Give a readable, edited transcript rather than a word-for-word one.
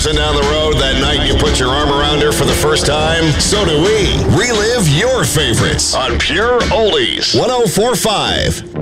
dancing down the road that night you put your arm around her for the first time? So do we. Relive your favorites on Pure Oldies 104.5.